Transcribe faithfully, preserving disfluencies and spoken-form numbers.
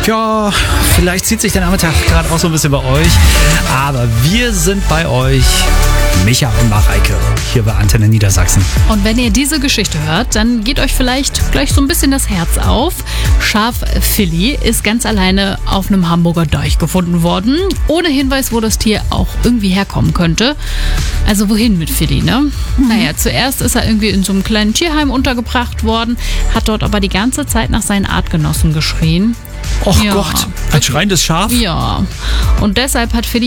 Ja, vielleicht zieht sich der Nachmittag gerade auch so ein bisschen bei euch. Aber wir sind bei euch, Micha und Mareike, hier bei Antenne Niedersachsen. Und wenn ihr diese Geschichte hört, dann geht euch vielleicht gleich so ein bisschen das Herz auf. Schaf Philly ist ganz alleine auf einem Hamburger Deich gefunden worden, ohne Hinweis, wo das Tier auch irgendwie herkommen könnte. Also wohin mit Philly, ne? Mhm. Naja, zuerst ist er irgendwie in so einem kleinen Tierheim untergebracht worden, hat dort aber die ganze Zeit nach seinen Artgenossen geschrien. Och Ja. Gott, ein schreiendes Schaf? Ja, und deshalb hat Philly